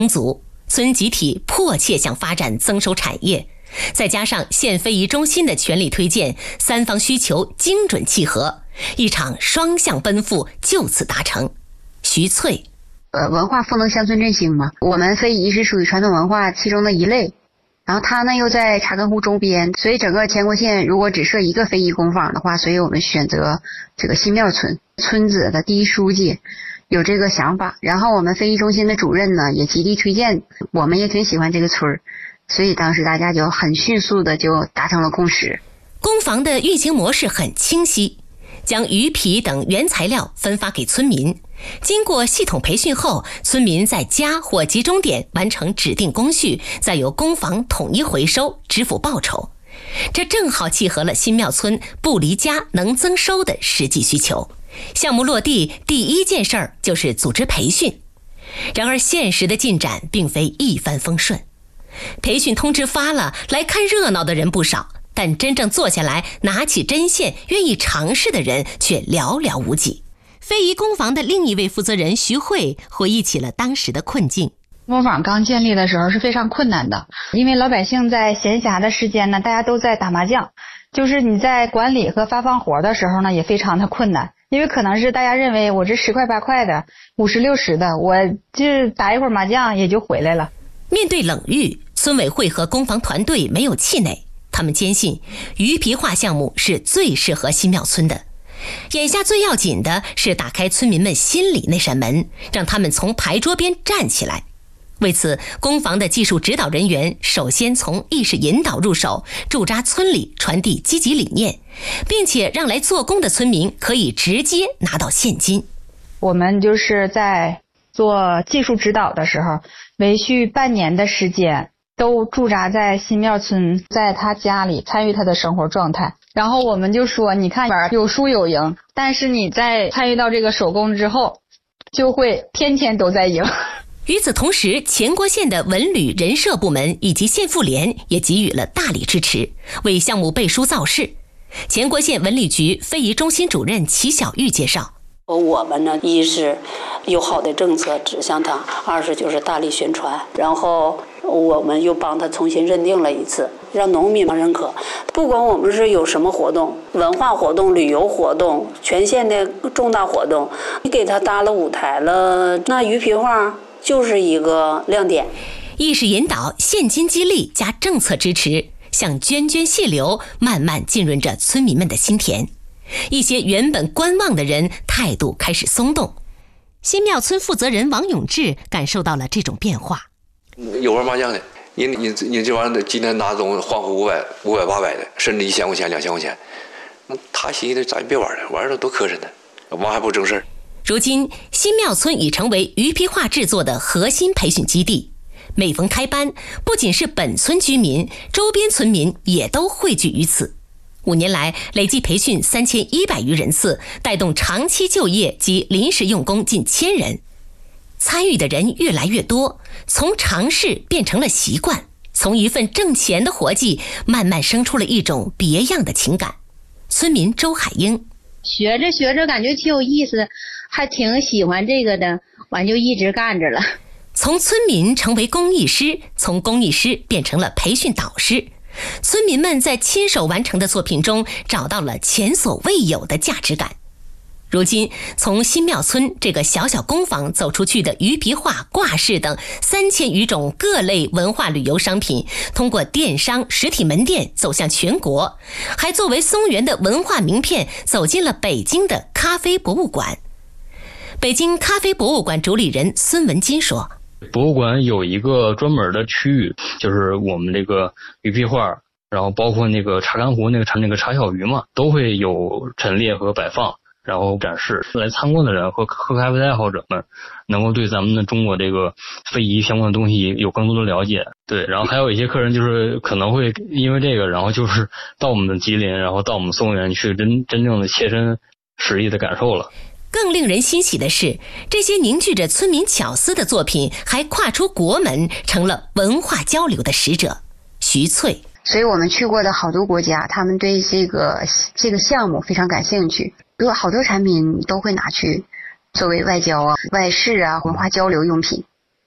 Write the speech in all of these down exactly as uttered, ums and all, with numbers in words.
足，村集体迫切想发展增收产业，再加上县非遗中心的全力推荐，三方需求精准契合，一场双向奔赴就此达成。徐翠， 呃，文化赋能乡村振兴嘛，我们非遗是属于传统文化其中的一类，然后它呢又在查根湖周边，所以整个乾国县如果只设一个非遗工坊的话，所以我们选择这个新庙村，村子的第一书记有这个想法，然后我们非遗中心的主任呢也极力推荐，我们也挺喜欢这个村儿，所以当时大家就很迅速的就达成了共识。 工坊的运行模式很清晰，将鱼皮等原材料分发给村民，经过系统培训后，村民在家或集中点完成指定工序，再由工坊统一回收支付报酬，这正好契合了新庙村不离家能增收的实际需求。项目落地第一件事儿就是组织培训，然而现实的进展并非一帆风顺。培训通知发了，来看热闹的人不少，但真正坐下来拿起针线愿意尝试的人却寥寥无几。非遗工坊的另一位负责人徐慧回忆起了当时的困境。 工坊刚建立的时候是非常困难的，因为老百姓在闲暇的时间呢，大家都在打麻将，就是你在管理和发放活的时候呢，也非常的困难。因为可能是大家认为我这十块八块的，五十六十的，我就打一会儿麻将也就回来了。 面对冷遇，村委会和工坊团队没有气馁，他们坚信鱼皮画项目是最适合新庙村的。眼下最要紧的是打开村民们心里那扇门，让他们从牌桌边站起来。为此，工坊的技术指导人员首先从意识引导入手，驻扎村里，传递积极理念，并且让来做工的村民可以直接拿到现金。 我们就是在做技术指导的时候，连续半年的时间都驻扎在新庙村，在他家里参与他的生活状态。然后我们就说，你看有输有赢，但是你在参与到这个手工之后，就会天天都在赢。 与此同时，乾国县的文旅人社部门以及县妇联也给予了大力支持，为项目背书造势。乾国县文旅局非遗中心主任齐小玉介绍， 我们呢，一是有好的政策指向他，二是就是大力宣传，然后我们又帮他重新认定了一次，让农民们认可。不管我们是有什么活动，文化活动、旅游活动、全县的重大活动，你给他搭了舞台了，那鱼皮画就是一个亮点。 意识引导、现金激励加政策支持，像涓涓细流，慢慢浸润着村民们的心田。一些原本观望的人态度开始松动。新庙村负责人王永志感受到了这种变化。 有玩麻将的，你你你这玩意儿今天拿走换回五百、五百、八百的，甚至一千块钱、两千块钱，那他寻思咱别玩了，玩了多磕碜呢，玩还不正事儿。 如今，新庙村已成为鱼皮画制作的核心培训基地。每逢开班，不仅是本村居民，周边村民也都汇聚于此。五年来，累计培训三千一百余人次，带动长期就业及临时用工近千人。参与的人越来越多，从尝试变成了习惯，从一份挣钱的活计，慢慢生出了一种别样的情感。村民周海英， 学着学着感觉挺有意思，还挺喜欢这个的，完就一直干着了。 从村民成为工艺师，从工艺师变成了培训导师。村民们在亲手完成的作品中找到了前所未有的价值感。如今，从新庙村这个小小工坊走出去的鱼皮画、挂饰等三千余种各类文化旅游商品，通过电商实体门店走向全国，还作为松原的文化名片走进了北京的咖啡博物馆。北京咖啡博物馆主理人孙文金说， 博物馆有一个专门的区域，就是我们这个鱼皮画，然后包括那个查干湖那个那个茶小鱼嘛，都会有陈列和摆放，然后展示。来参观的人和喝咖啡的爱好者们能够对咱们的中国这个非遗相关的东西有更多的了解。对，然后还有一些客人就是可能会因为这个，然后就是到我们的吉林，然后到我们松原去真真正的切身实意的感受了。 更令人欣喜的是，这些凝聚着村民巧思的作品还跨出国门，成了文化交流的使者。徐翠， 所以我们去过的好多国家，他们对这个这个项目非常感兴趣，有好多产品都会拿去作为外交啊、外事啊、文化交流用品。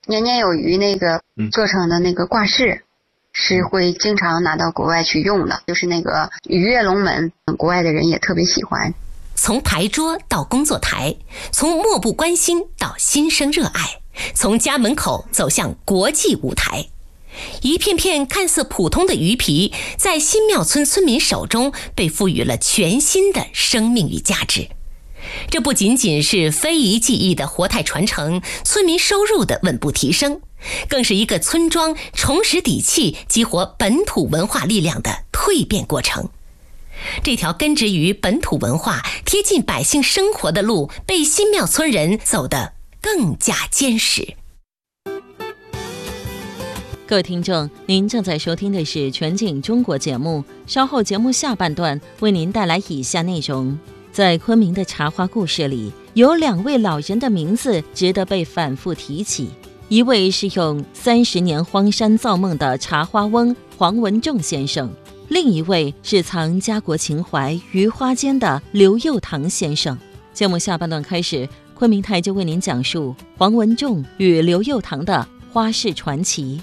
年年有余那个做成的那个挂饰，是会经常拿到国外去用的，就是那个鱼跃龙门，国外的人也特别喜欢。 从牌桌到工作台，从漠不关心到心生热爱，从家门口走向国际舞台，一片片看似普通的鱼皮，在新庙村村民手中被赋予了全新的生命与价值。这不仅仅是非遗技艺的活态传承，村民收入的稳步提升，更是一个村庄重拾底气、激活本土文化力量的蜕变过程。这条根植于本土文化、贴近百姓生活的路，被新庙村人走得更加坚实。 各位听众，您正在收听的是全景中国节目，稍后节目下半段为您带来以下内容。在昆明的茶花故事里，有两位老人的名字值得被反复提起。一位是用三十年荒山造梦的茶花翁黄文仲先生，另一位是藏家国情怀于花间的刘佑堂先生。节目下半段开始，昆明台就为您讲述黄文仲与刘佑堂的花式传奇。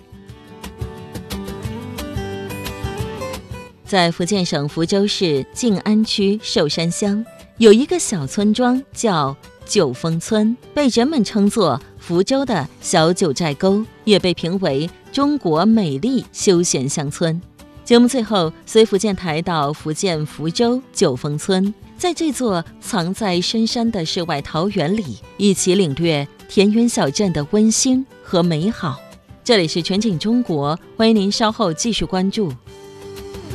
在福建省福州市静安区寿山乡，有一个小村庄叫九峰村，被人们称作福州的小九寨沟，也被评为中国美丽休闲乡村。节目最后，随福建台到福建福州九峰村，在这座藏在深山的世外桃源里，一起领略田园小镇的温馨和美好。这里是全景中国，欢迎您稍后继续关注。